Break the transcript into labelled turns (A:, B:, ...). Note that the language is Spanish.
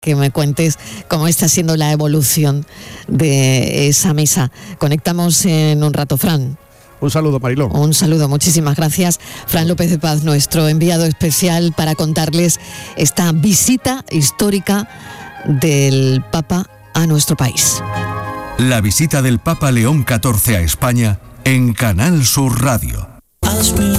A: que me cuentes cómo está siendo la evolución de esa misa. Conectamos en un rato, Fran.
B: Un saludo, Mariló.
A: Un saludo, muchísimas gracias. Fran López de Paz, nuestro enviado especial para contarles esta visita histórica del Papa a nuestro país.
C: La visita del Papa León XIV a España en Canal Sur Radio.